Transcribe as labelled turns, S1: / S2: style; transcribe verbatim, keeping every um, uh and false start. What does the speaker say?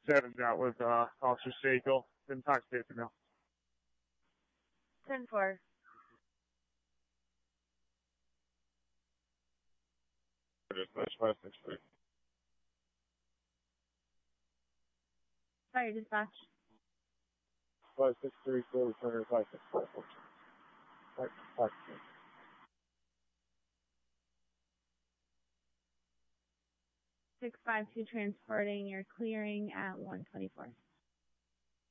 S1: Seven, that was uh, Officer Stakel. Been talk to you now.
S2: ten four.
S1: Dispatch five six three.
S2: Fire dispatch.
S1: five six three four, return five six four four. Right, five six.
S2: six five two transporting, you're clearing at one twenty-four.